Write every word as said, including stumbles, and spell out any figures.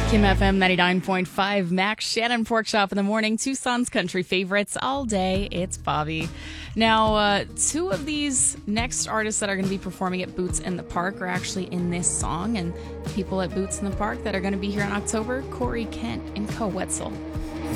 Kim F M ninety-nine point five, Max Shannon Pork Chop in the morning. Tucson's country favorites all day. It's Bobby. Now, uh, two of these next artists that are going to be performing at Boots in the Park are actually in this song. And people at Boots in the Park that are going to be here in October, Corey Kent and Co. Wetzel.